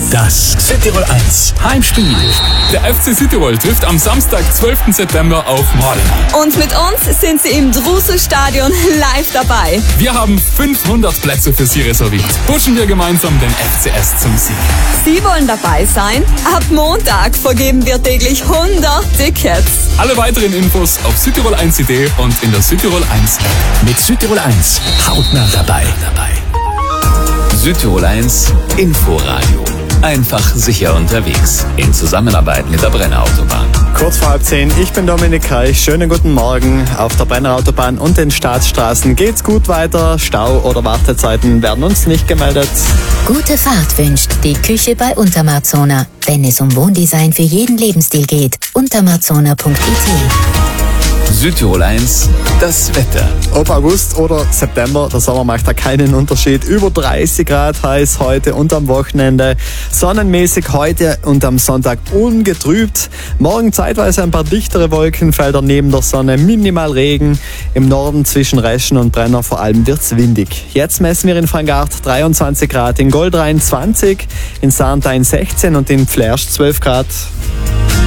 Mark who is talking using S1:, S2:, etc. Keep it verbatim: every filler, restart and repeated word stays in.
S1: Das Südtirol eins Heimspiel.
S2: Der F C Südtirol trifft am Samstag, zwölften September auf Modena.
S3: Und mit uns sind sie im Drusu-Stadion live dabei.
S2: Wir haben fünfhundert Plätze für Sie reserviert. Pushen wir gemeinsam den F C S zum Sieg.
S3: Sie wollen dabei sein? Ab Montag vergeben wir täglich hundert Tickets.
S2: Alle weiteren Infos auf südtirol eins punkt de und in der Südtirol eins App.
S1: Mit Südtirol eins hautnah dabei.
S4: Südtirol eins Inforadio. Einfach sicher unterwegs. In Zusammenarbeit mit der Brenner Autobahn.
S5: Kurz vor halb zehn, ich bin Dominik Reich. Schönen guten Morgen. Auf der Brenner Autobahn und den Staatsstraßen geht's gut weiter. Stau oder Wartezeiten werden uns nicht gemeldet.
S6: Gute Fahrt wünscht die Küche bei Untermarzona. Wenn es um Wohndesign für jeden Lebensstil geht. untermarzona punkt it.
S4: Südtirol eins, das Wetter.
S5: Ob August oder September, der Sommer macht da keinen Unterschied. Über dreißig Grad heiß heute und am Wochenende. Sonnenmäßig heute und am Sonntag ungetrübt. Morgen zeitweise ein paar dichtere Wolkenfelder neben der Sonne. Minimal Regen. Im Norden zwischen Reschen und Brenner vor allem wird's windig. Jetzt messen wir in Frangart dreiundzwanzig Grad, in Gold dreiundzwanzig, in Sarntein sechzehn und in Pflersch zwölf Grad.